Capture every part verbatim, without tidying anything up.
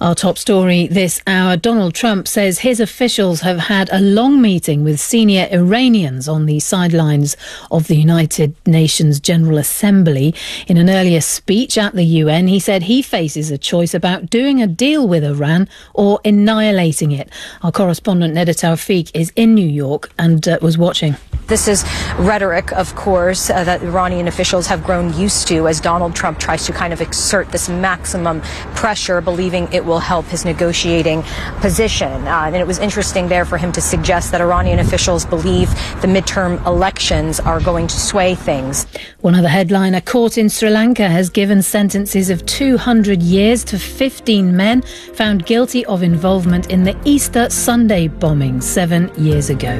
Our top story this hour, Donald Trump says his officials have had a long meeting with senior Iranians on the sidelines of the United Nations General Assembly. In an earlier speech at the U N, he said he faces a choice about doing a deal with Iran or annihilating it. Our correspondent Neda Tawfiq is in New York and uh, was watching. This is rhetoric, of course, uh, that Iranian officials have grown used to as Donald Trump tries to kind of exert this maximum pressure, believing it will help his negotiating position. Uh, and it was interesting there for him to suggest that Iranian officials believe the midterm elections are going to sway things. One other headline, a court in Sri Lanka has given sentences of two hundred years to fifteen men found guilty of involvement in the Easter Sunday bombing seven years ago.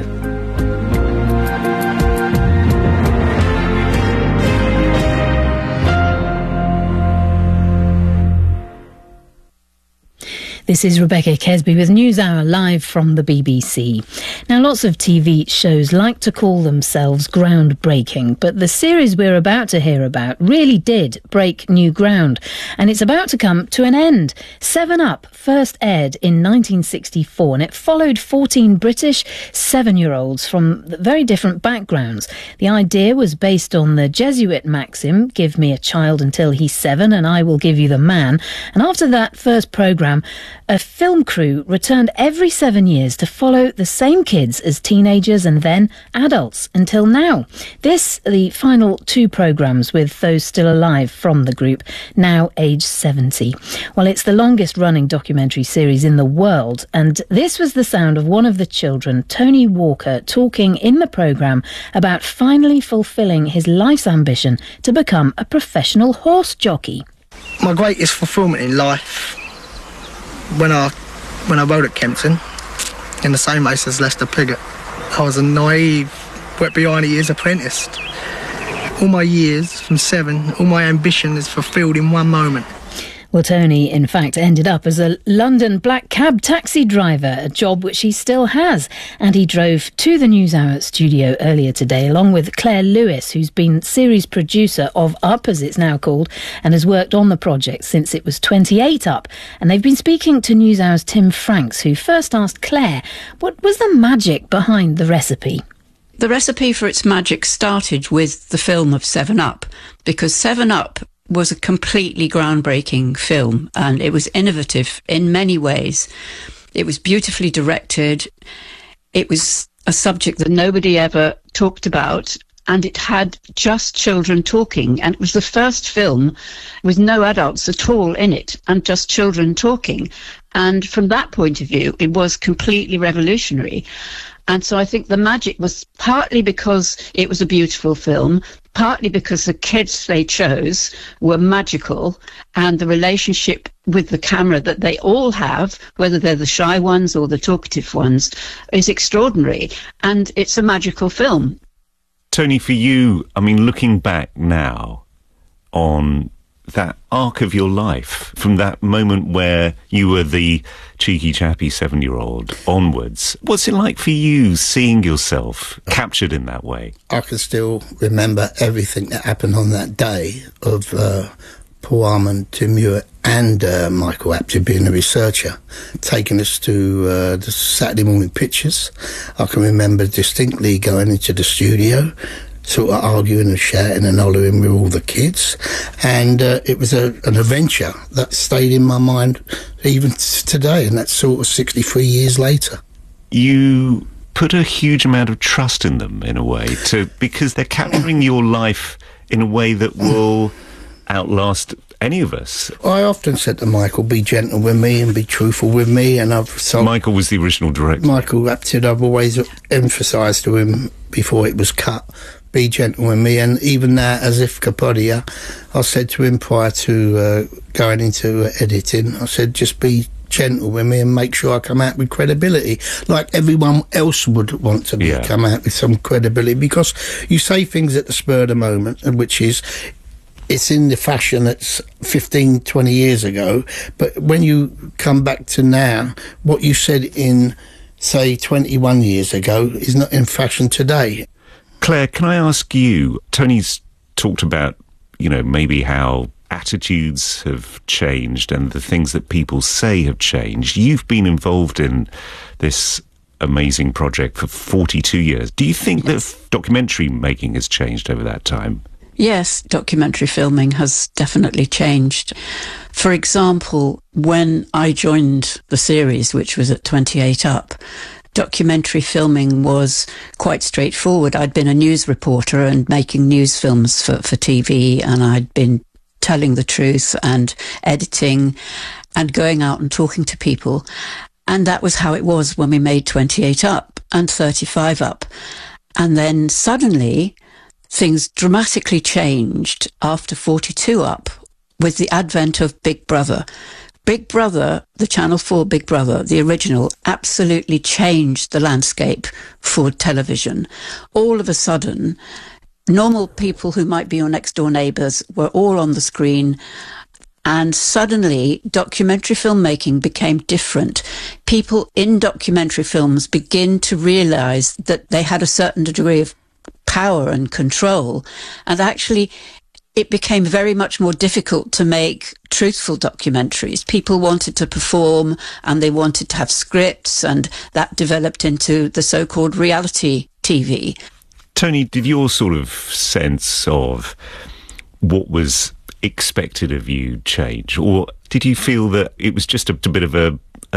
This is Rebecca Kesby with NewsHour live from the B B C. Now, lots of T V shows like to call themselves groundbreaking, but the series we're about to hear about really did break new ground, and it's about to come to an end. Seven Up first aired in nineteen sixty-four, and it followed fourteen British seven-year-olds from very different backgrounds. The idea was based on the Jesuit maxim, give me a child until he's seven and I will give you the man. And after that first programme, a film crew returned every seven years to follow the same kids as teenagers and then adults until now. This, the final two programmes with those still alive from the group, now aged seventy. Well, it's the longest running documentary series in the world, and this was the sound of one of the children, Tony Walker, talking in the programme about finally fulfilling his life's ambition to become a professional horse jockey. My greatest fulfilment in life, when I when I rode at Kempton in the same race as Lester Piggott, I was a naive, wet behind the ears apprentice. All my years from seven, all my ambition is fulfilled in one moment. Well, Tony, in fact, ended up as a London black cab taxi driver, a job which he still has. And he drove to the NewsHour studio earlier today, along with Claire Lewis, who's been series producer of Up, as it's now called, and has worked on the project since it was twenty-eight Up. And they've been speaking to NewsHour's Tim Franks, who first asked Claire, what was the magic behind the recipe? The recipe for its magic started with the film of Seven Up, because Seven Up was a completely groundbreaking film, and it was innovative in many ways. It was beautifully directed. It was a subject that nobody ever talked about, and it had just children talking, and it was the first film with no adults at all in it and just children talking. And from that point of view, it was completely revolutionary. And so I think the magic was partly because it was a beautiful film, partly because the kids they chose were magical, and the relationship with the camera that they all have, whether they're the shy ones or the talkative ones, is extraordinary. And it's a magical film. Tony, for you, I mean, looking back now on that arc of your life, from that moment where you were the cheeky, chappy seven-year-old onwards, what's it like for you seeing yourself captured in that way? I can still remember everything that happened on that day of uh, Paul Armand, Tim Hewitt and uh, Michael Apted being a researcher, taking us to uh, the Saturday morning pictures. I can remember distinctly going into the studio, sort of arguing and shouting and hollering with all the kids, and uh, it was a, an adventure that stayed in my mind even t- today, and that's sort of sixty-three years later. You put a huge amount of trust in them, in a way, to because they're capturing your life in a way that will outlast any of us. I often said to Michael, be gentle with me and be truthful with me, and I've... So Michael was the original director. Michael Apted, I've always emphasised to him before it was cut, be gentle with me, and even now, as if Capodia, I said to him prior to uh, going into uh, editing, I said, just be gentle with me and make sure I come out with credibility, like everyone else would want to be, yeah. come out with some credibility, because you say things at the spur of the moment, which is, it's in the fashion that's fifteen, twenty years ago, but when you come back to now, what you said in, say, twenty-one years ago is not in fashion today. Claire, can I ask you, Tony's talked about, you know, maybe how attitudes have changed and the things that people say have changed. You've been involved in this amazing project for forty-two years. Do you think yes. that documentary making has changed over that time? Yes, documentary filming has definitely changed. For example, when I joined the series, which was at twenty-eight up, documentary filming was quite straightforward. I'd been a news reporter and making news films for, for T V, and I'd been telling the truth and editing and going out and talking to people. And that was how it was when we made twenty-eight up and thirty-five up. And then suddenly things dramatically changed after forty-two up with the advent of Big Brother. Big Brother, the Channel four Big Brother, the original, absolutely changed the landscape for television. All of a sudden, normal people who might be your next door neighbours were all on the screen, and suddenly documentary filmmaking became different. People in documentary films begin to realise that they had a certain degree of power and control, and actually it became very much more difficult to make truthful documentaries. People wanted to perform and they wanted to have scripts, and that developed into the so-called reality T V. Tony, did your sort of sense of what was expected of you change, or did you feel that it was just a, a bit of a